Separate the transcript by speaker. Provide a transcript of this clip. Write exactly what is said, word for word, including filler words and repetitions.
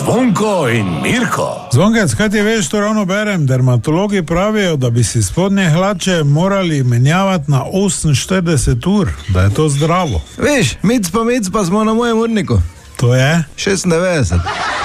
Speaker 1: Zvonko in Mirko.
Speaker 2: Zvonkec, kaj ti veš, to ravno berem? Dermatologi pravijo, da bi si spodnje hlače morali menjavati na oseminštirideset ur, da je to zdravo.
Speaker 3: Veš, mic pa mic pa smo na mojem urniku.
Speaker 2: To je?
Speaker 3: šestindevetdeset.